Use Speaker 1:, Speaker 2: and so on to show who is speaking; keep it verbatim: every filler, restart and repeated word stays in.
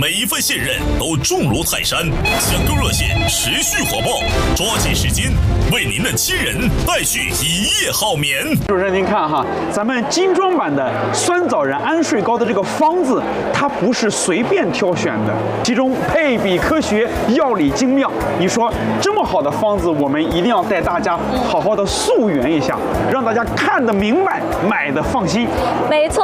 Speaker 1: 每一份信任都重如泰山，抢购热线持续火爆，抓紧时间为您的亲人带去一夜好眠。
Speaker 2: 主持人，您看哈，咱们精装版的酸枣仁安睡膏的这个方子，它不是随便挑选的，其中配比科学，药理精妙。你说这么好的方子，我们一定要带大家好好的溯源一下，让大家看得明白，买的放心。
Speaker 3: 没错。